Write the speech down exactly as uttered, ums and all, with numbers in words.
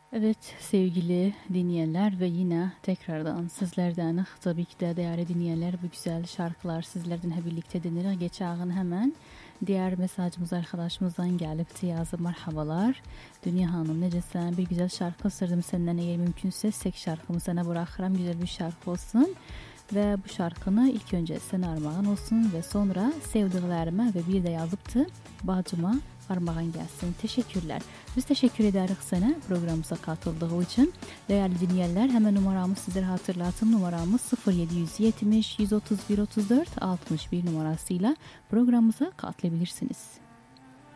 Evet sevgili dinleyenler ve yine tekrardan sizlerden tabii ki de değerli dinleyenler bu güzel şarkılar sizlerden hep birlikte dinler. Geçen hemen diğer mesajımız arkadaşımızdan gelip yazı merhabalar. Dünya Hanım necesen bir güzel şarkı sırdım senden eğer mümkünse sek şarkımı sana bırakırım güzel bir şarkı olsun. Ve bu şarkını ilk önce sana armağan olsun ve sonra sevdiklerime ve bir de yazıptı bacıma armağan gelsin. Teşekkürler. Biz teşekkür ederiz sana programımıza katıldığı için. Değerli dinleyenler hemen numaramı sizlere hatırlatın. Numaramız sıfır yedi yetmiş yüz otuz bir otuz dört altmış bir numarasıyla programımıza katılabilirsiniz.